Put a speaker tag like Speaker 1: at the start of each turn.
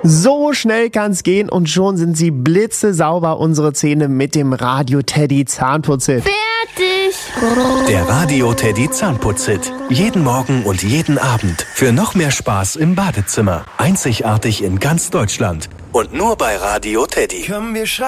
Speaker 1: So schnell kann's gehen und schon sind sie blitzesauber, unsere Zähne mit dem Radio Teddy Zahnputzhit.
Speaker 2: Fertig!
Speaker 3: Der Radio Teddy Zahnputzhit. Jeden Morgen und jeden Abend. Für noch mehr Spaß im Badezimmer. Einzigartig in ganz Deutschland. Und nur bei Radio Teddy.